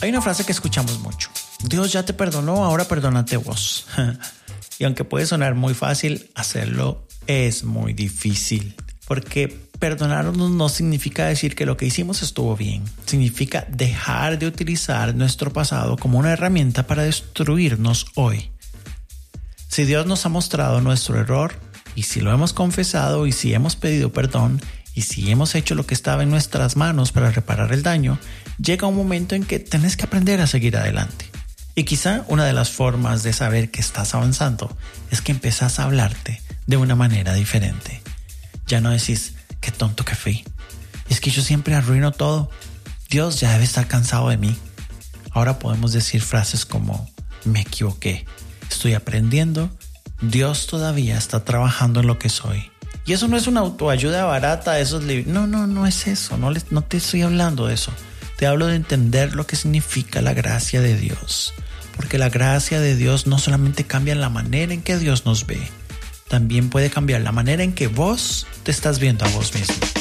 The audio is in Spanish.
Hay una frase que escuchamos mucho. Dios ya te perdonó, ahora perdónate vos. Y aunque puede sonar muy fácil, hacerlo es muy difícil. Porque perdonarnos no significa decir que lo que hicimos estuvo bien. Significa dejar de utilizar nuestro pasado como una herramienta para destruirnos hoy. Si Dios nos ha mostrado nuestro error, y si lo hemos confesado, y si hemos pedido perdón, y si hemos hecho lo que estaba en nuestras manos para reparar el daño, llega un momento en que tenés que aprender a seguir adelante. Y quizá una de las formas de saber que estás avanzando es que empezás a hablarte de una manera diferente. Ya no decís, qué tonto que fui. Es que yo siempre arruino todo. Dios ya debe estar cansado de mí. Ahora podemos decir frases como, me equivoqué, estoy aprendiendo, Dios todavía está trabajando en lo que soy. Y eso no es una autoayuda barata, eso es no es eso, no te estoy hablando de eso. Te hablo de entender lo que significa la gracia de Dios. Porque la gracia de Dios no solamente cambia la manera en que Dios nos ve, también puede cambiar la manera en que vos te estás viendo a vos mismo.